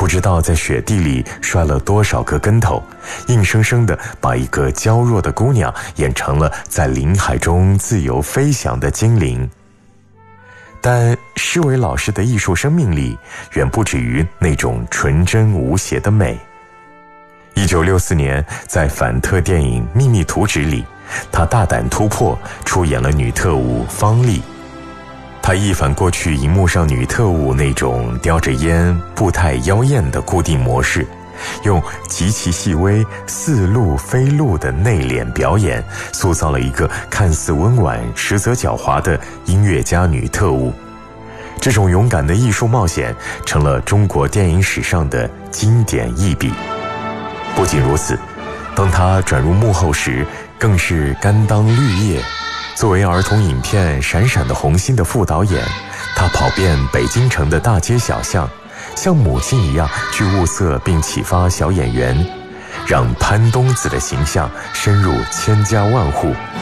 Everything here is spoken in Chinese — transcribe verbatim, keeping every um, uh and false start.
知道在雪地里摔了多少个跟头，硬生生地把一个娇弱的姑娘演成了在林海中自由飞翔的精灵。但施伟老师的艺术生命力远不止于那种纯真无邪的美。一九六四年，在反特电影《秘密图纸》里，他大胆突破，出演了女特务方丽。他一反过去荧幕上女特务那种叼着烟、步态妖艳的固定模式，用极其细微、似露非露的内敛表演，塑造了一个看似温婉实则狡猾的音乐家女特务。这种勇敢的艺术冒险成了中国电影史上的经典一笔。不仅如此，当他转入幕后时，更是甘当绿叶。作为儿童影片《闪闪的红星》的副导演，他跑遍北京城的大街小巷，像母亲一样去物色并启发小演员，让潘冬子的形象深入千家万户，